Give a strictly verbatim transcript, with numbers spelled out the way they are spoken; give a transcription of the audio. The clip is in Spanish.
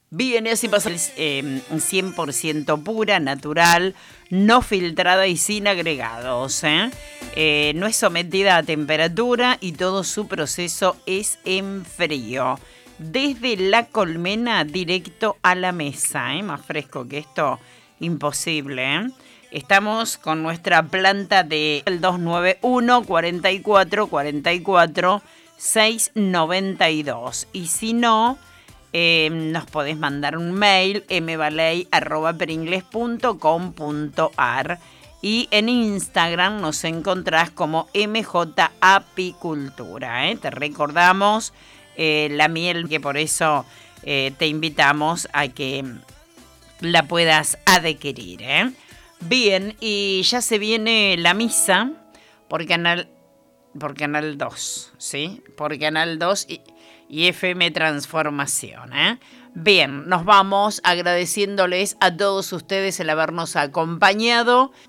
Bien, así pasa eh, cien por ciento pura, natural, no filtrada y sin agregados. ¿eh? Eh, no es sometida a temperatura y todo su proceso es en frío. Desde la colmena directo a la mesa. ¿eh? Más fresco que esto, imposible. ¿eh? Estamos con nuestra planta de el dos nueve uno, cuarenta y cuatro, cuarenta y cuatro, seiscientos noventa y dos. Y si no... Eh, nos podés mandar un mail mbaley arroba peringles punto com punto ar y en Instagram nos encontrás como mjapicultura. ¿eh? Te recordamos eh, la miel, que por eso eh, te invitamos a que la puedas adquirir. ¿eh? Bien, y ya se viene la misa por Canal, por Canal dos, ¿sí? Por Canal dos y... y F M Transformación. ¿eh? Bien, nos vamos agradeciéndoles a todos ustedes el habernos acompañado.